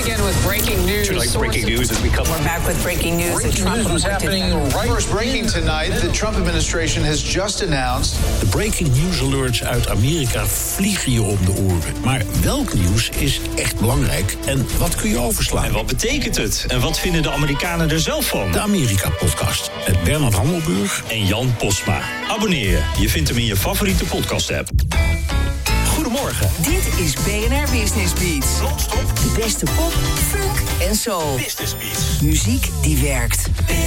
begin with breaking news. Breaking news as we come. We're back with breaking news. Breaking news was happening right. First breaking tonight, the Trump administration has just announced. De breaking news alerts uit Amerika vliegen je om de oren. Maar welk nieuws is echt belangrijk en wat kun je overslaan? En wat betekent het? En wat vinden de Amerikanen er zelf van? De Amerika-podcast met Bernard Hammelburg En Jan Postma. Abonneer je. Je vindt hem in je favoriete podcast-app. Goedemorgen. Dit is BNR Business Beats. Non-stop. De beste pop, funk en soul. Business Beats. Muziek die werkt.